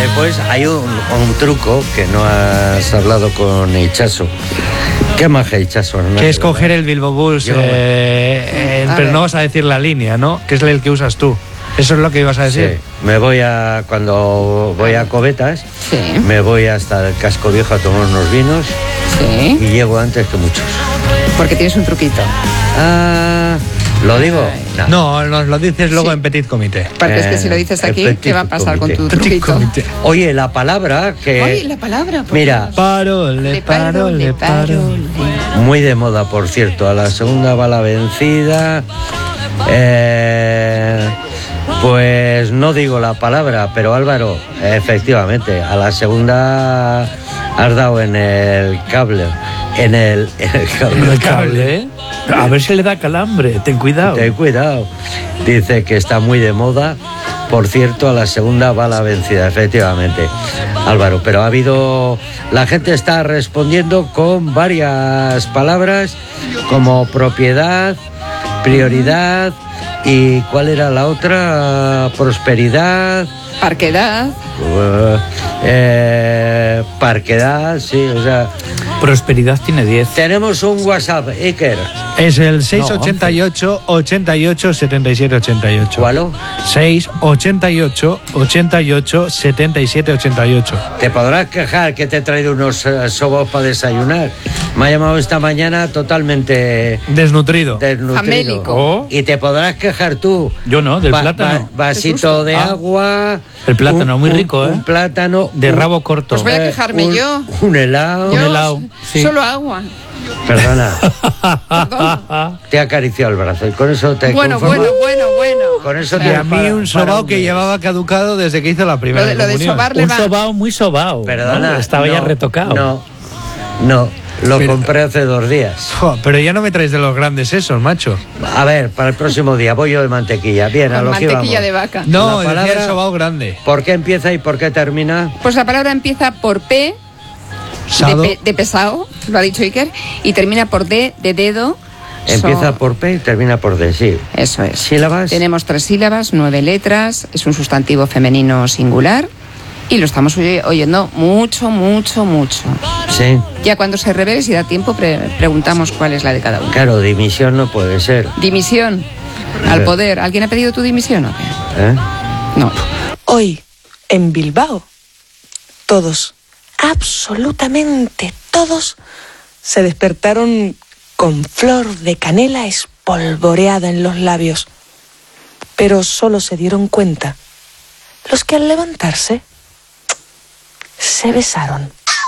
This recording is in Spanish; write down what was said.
Pues hay un truco que no has hablado con Itxaso. ¿Qué más que Itxaso? Que es coger el Bilbo Bus, pero no vas a decir la línea, ¿no? Que es el que usas tú. Eso es lo que ibas a decir. Sí, cuando voy a Cobetas, Sí. me voy hasta el Casco Viejo a tomar unos vinos Sí. y llego antes que muchos. Porque tienes un truquito. ¿Lo digo? No, nos lo dices luego Sí. en Petit Comité. Porque es que si lo dices el aquí, petit ¿qué va a pasar comité. con tu truquito? Oye, la palabra que... Oye, la palabra. por Mira, Dios. Parole, parole, parole. muy de moda, por cierto. A la segunda va la vencida. Pues no digo la palabra, pero Álvaro, efectivamente, a la segunda has dado en el cable. En el cable. El cable, ¿eh? A ver si le da calambre, ten cuidado. Ten cuidado. Dice que está muy de moda. Por cierto, a la segunda va la vencida, efectivamente. Álvaro, pero ha habido... La gente está respondiendo con varias palabras como propiedad, prioridad y ¿cuál era la otra? Prosperidad. Parquedad. Parquedad, sí, o sea... Prosperidad tiene 10. Tenemos un WhatsApp, Iker. Es el 688 88 77 88. ¿Cuál? 688 88 77 88. Te podrás quejar que te he traído unos sobos para desayunar. Me ha llamado esta mañana totalmente Desnutrido. Famélico. Oh. Y te podrás quejar tú. Yo no, del plátano. Vasito de agua. El plátano, muy rico, ¿eh? Un plátano. De rabo corto. Pues voy a quejarme yo. Un helado. Yo helado, sí. Solo agua. Perdona, Perdón. te ha acariciado el brazo y con eso te Bueno. Con eso Y te a mí un sobao que llevaba caducado desde que hizo la primera Lo de comunión. sobar le Un va. sobao muy sobao. Perdona. ¿no? Estaba ya retocado. No. Lo Pero- compré hace 2 días. Jo, pero ya no me traes de los grandes esos, macho. A ver, para el próximo día, bollo de mantequilla. Bien, a Con lo que mantequilla íbamos. de vaca. No, La decía palabra- el sobao grande. ¿Por qué empieza y por qué termina? Pues la palabra empieza por P Sado. de pesado, lo ha dicho Iker, y termina por D de dedo. Empieza por P y termina por D, sí. Eso es. ¿Sílabas? Tenemos 3 sílabas, 9 letras, es un sustantivo femenino singular y lo estamos oyendo mucho. Sí. Ya cuando se revele, si da tiempo, preguntamos cuál es la de cada uno. Claro, dimisión no puede ser. Dimisión al poder. ¿Alguien ha pedido tu dimisión o qué? ¿Eh? No. Hoy, en Bilbao, todos, absolutamente todos, se despertaron con flor de canela espolvoreada en los labios. Pero solo se dieron cuenta los que al levantarse se besaron.